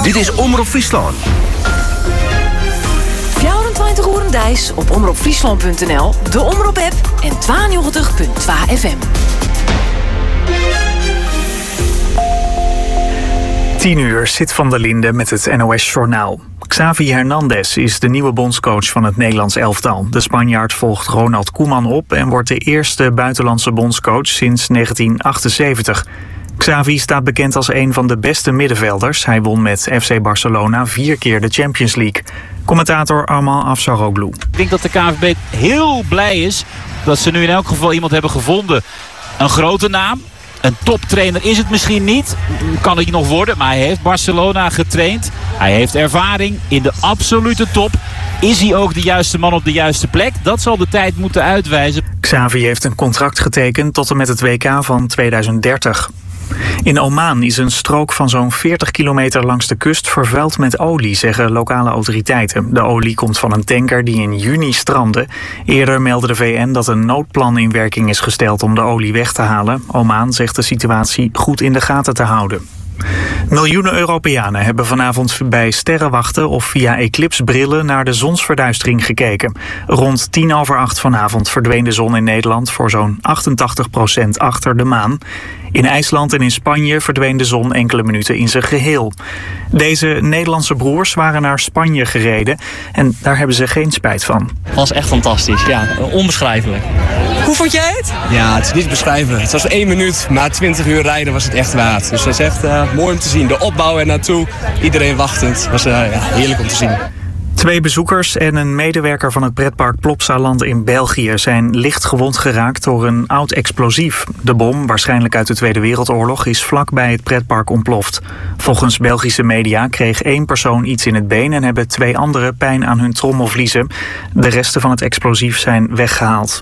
Dit is Omroep Friesland. 24 uur Dijs op omroepfriesland.nl, de Omroep-app en 92.2 FM. 10 uur, Sid van der Linde met het NOS-journaal. Xavi Hernandez is de nieuwe bondscoach van het Nederlands elftal. De Spanjaard volgt Ronald Koeman op en wordt de eerste buitenlandse bondscoach sinds 1978. Xavi staat bekend als een van de beste middenvelders. Hij won met FC Barcelona 4 keer de Champions League. Commentator Armand Afsaroglu. Ik denk dat de KNVB heel blij is dat ze nu in elk geval iemand hebben gevonden. Een grote naam. Een toptrainer is het misschien niet. Kan het nog worden, maar hij heeft Barcelona getraind. Hij heeft ervaring in de absolute top. Is hij ook de juiste man op de juiste plek? Dat zal de tijd moeten uitwijzen. Xavi heeft een contract getekend tot en met het WK van 2030. In Oman is een strook van zo'n 40 kilometer langs de kust vervuild met olie, zeggen lokale autoriteiten. De olie komt van een tanker die in juni strandde. Eerder meldde de VN dat een noodplan in werking is gesteld om de olie weg te halen. Oman zegt de situatie goed in de gaten te houden. Miljoenen Europeanen hebben vanavond bij sterrenwachten of via eclipsbrillen naar de zonsverduistering gekeken. Rond 7:50 vanavond verdween de zon in Nederland voor zo'n 88% achter de maan. In IJsland en in Spanje verdween de zon enkele minuten in zijn geheel. Deze Nederlandse broers waren naar Spanje gereden en daar hebben ze geen spijt van. Het was echt fantastisch, ja, onbeschrijfelijk. Hoe vond jij het? Ja, het is niet te beschrijven. Het was 1 minuut, maar 20 uur rijden was het echt waard. Dus het is echt mooi om te zien. De opbouw er naartoe, iedereen wachtend. Het was heerlijk om te zien. 2 bezoekers en een medewerker van het pretpark Plopsaland in België zijn licht gewond geraakt door een oud explosief. De bom, waarschijnlijk uit de Tweede Wereldoorlog, is vlak bij het pretpark ontploft. Volgens Belgische media kreeg 1 persoon iets in het been en hebben 2 anderen pijn aan hun trommelvliezen. De resten van het explosief zijn weggehaald.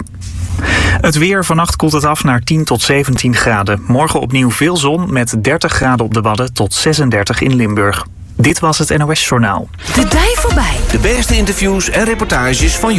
Het weer, vannacht koelt het af naar 10 tot 17 graden. Morgen opnieuw veel zon met 30 graden op de Wadden tot 36 in Limburg. Dit was het NOS Journaal. De dij voorbij. De beste interviews en reportages van